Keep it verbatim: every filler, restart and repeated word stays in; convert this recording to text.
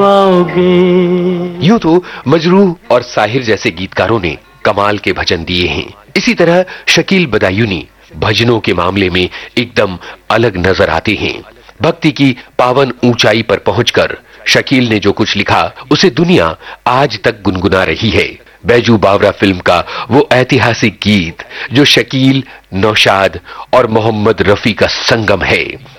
आओगे। यूं तो मजरूह और साहिर जैसे गीतकारों ने कमाल के भजन दिए हैं। इसी तरह शकील बदायूनी भजनों के मामले में एकदम अलग नजर आते हैं। भक्ति की पावन ऊंचाई पर पहुंचकर शकील ने जो कुछ लिखा उसे दुनिया आज तक गुनगुना रही है। बैजू बावरा फिल्म का वो ऐतिहासिक गीत जो शकील, नौशाद और मोहम्मद रफी का संगम है।